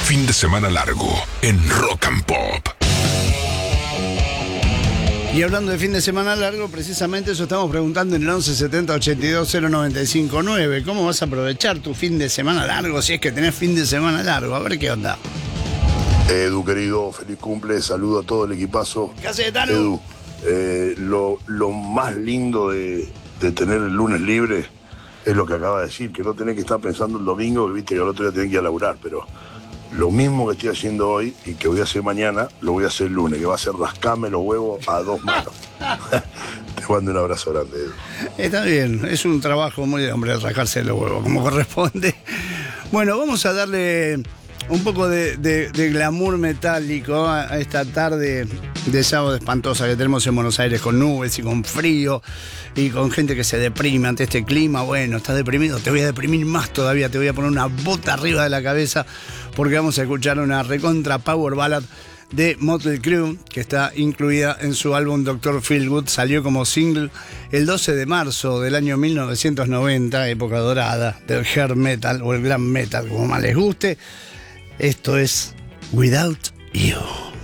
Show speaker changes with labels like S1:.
S1: fin de semana largo en Rock and Pop.
S2: Y hablando de fin de semana largo, precisamente eso estamos preguntando en el 1170 82 0959. ¿Cómo vas a aprovechar tu fin de semana largo si es que tenés fin de semana largo? A ver qué onda.
S3: Edu, querido, feliz cumple, saludo a todo el equipazo.
S2: ¿Qué haces, Tano?
S3: Edu, lo más lindo de tener el lunes libre es lo que acaba de decir, que no tenés que estar pensando el domingo, que viste que al otro día tenés que ir a laburar, pero lo mismo que estoy haciendo hoy y que voy a hacer mañana, lo voy a hacer el lunes, que va a ser rascarme los huevos a dos manos. Te mando un abrazo grande, Edu.
S2: Está bien, es un trabajo muy de hombre rascarse los huevos, como corresponde. Bueno, vamos a darle un poco de glamour metálico a esta tarde de sábado espantosa que tenemos en Buenos Aires, con nubes y con frío y con gente que se deprime ante este clima. Bueno, estás deprimido, te voy a deprimir más todavía, te voy a poner una bota arriba de la cabeza porque vamos a escuchar una recontra power ballad de Mötley Crüe, que está incluida en su álbum Dr. Feelgood. Salió como single el 12 de marzo del año 1990, época dorada del hair metal o el glam metal, como más les guste. Esto es Without You.